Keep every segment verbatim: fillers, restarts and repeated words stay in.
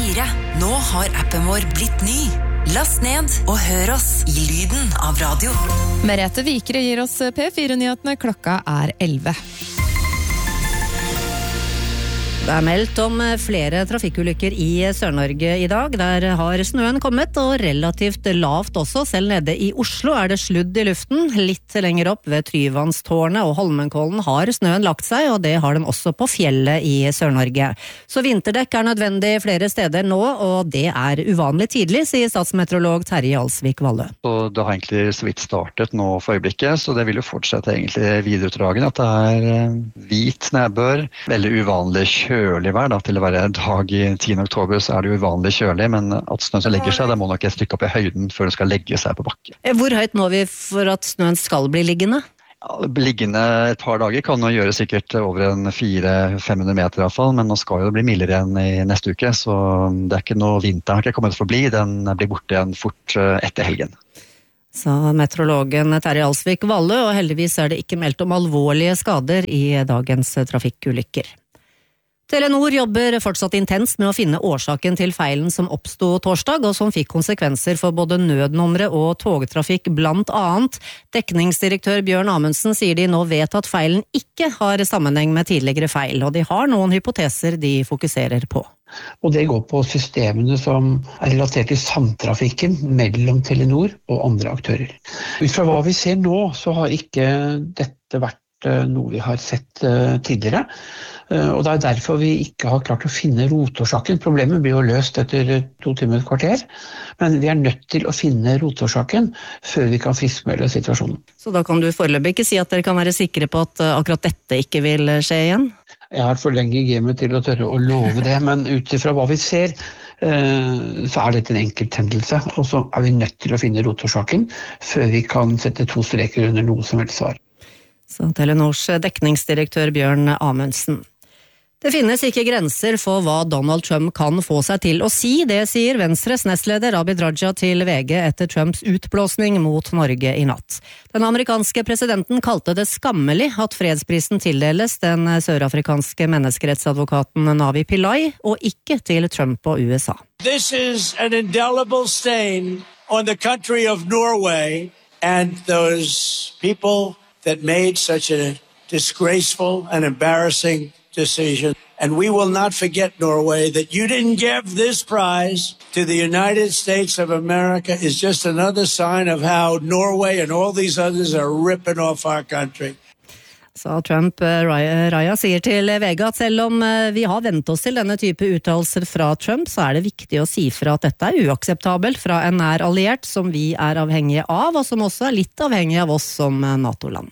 fire. Nå har appen vår blitt ny. Last ned og hør oss i lyden av radio. Merete Vikre gir oss P fire-nyhetene. Klokka er elleve. Det er meldt om flere trafikkulykker i Sør-Norge i dag. Der har snøen kommet, og relativt lavt også. Selv nede i Oslo er det sludd i luften. Litt lenger opp ved Tryvannstårnet og Holmenkollen har snøen lagt seg, og det har den også på fjellet i Sør-Norge. Så vinterdekk er nødvendig flere steder nå, og det er uvanlig tidlig, sier statsmeteorolog Terje Alsvik Valle. Så det har egentlig så vidt startet nå for øyeblikket, så det vil jo fortsette egentlig videreutdragen. At det er hvit nedbør, veldig uvanlig kjø kjølig vær, da, til å være dag i tiende oktober, så er det jo uvanlig kjølig, men at snøen som legger seg, det må nok et stykke opp i høyden før den skal legge seg på bakken. Hvor høyt når vi for at snøen skal bli liggende? Ja, liggende et par dager kan jo gjøre sikkert over en fire til fem hundre meter i hvert fall, men nå skal jo det bli mildere igjen i neste uke, så det er ikke noe vinter har ikke kommet for å bli, den blir borte igjen fort etter helgen. Sa meteorologen Terje Alsvik Valle, og heldigvis er det ikke meldt om alvorlige skader i dagens trafikkulykker. Telenor jobber fortsatt intenst med å finne årsaken til feilen som oppstod torsdag, og som fikk konsekvenser for både nødnumre og togtrafikk blant annet. Dekningsdirektør Bjørn Amundsen sier de nå vet at feilen ikke har sammenheng med tidligere feil, og de har noen hypoteser de fokuserer på. Og det går på systemene som er relatert til samtrafikken mellom Telenor og andre aktører. Ut fra hva vi ser nå, så har ikke dette vært noe vi har sett tidligere, og det er derfor vi ikke har klart å finne rotårsaken. Problemet blir jo løst etter to timer et kvarter, men vi er nødt til å finne rotårsaken før vi kan friskmelde situasjonen. Så da kan du foreløpig ikke si at dere kan være sikre på at akkurat dette ikke vil skje igjen? Jeg har for lenge i gamet til å tørre å love det, men ut ifra hva vi ser, så er dette en enkelt hendelse, og så er vi nødt til å finne rotårsaken før vi kan sette to streker under noe som helst svar. Så Telenors dekningsdirektør Bjørn Amundsen. Det finnes ikke grenser for hva Donald Trump kan få seg til å si, det sier Venstres nestleder Abid Raja til V G etter Trumps utblåsning mot Norge i natt. Den amerikanske presidenten kalte det skammelig at fredsprisen tildeles den sørafrikanske menneskerettsadvokaten Navi Pillay, og ikke til Trump og U S A. This is an indelible stain on the country of Norway and those people that made such a disgraceful and embarrassing decision. And we will not forget, Norway, that you didn't give this prize to the United States of America is just another sign of how Norway and all these others are ripping off our country. Sa Trump. Raja, Raja sier til V G at selv om vi har vent oss til denne type uttalelser fra Trump, så er det viktig å si fra at dette er uakseptabelt fra en nær alliert som vi er avhengige av, og som også er litt avhengig av oss som NATO-land.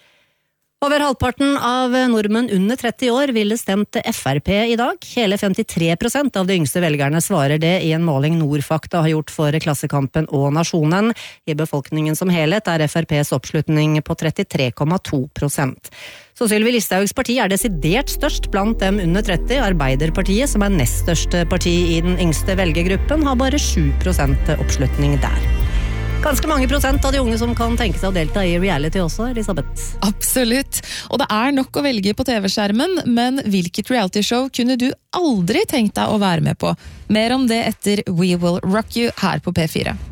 Over halvparten av nordmenn under tretti år ville stemt F R P i dag. Hele femtitre prosent av de yngste velgerne svarer det i en måling Nordfakta har gjort for Klassekampen og Nasjonen. I befolkningen som helhet er F R P's oppslutning på trettitre komma to prosent. Så Sylvi Listhaugs parti er desidert størst blant dem under tretti. Arbeiderpartiet, som er nest største parti i den yngste velgergruppen, har bare sju prosent oppslutning der. Ganske mange prosent av de unge som kan tenke seg å delta i reality også, Elisabeth. Absolutt. Og det er nok å velge på T V-skjermen, men hvilket reality-show kunne du aldri tenkt deg å være med på? Mer om det etter We Will Rock You her på P fire.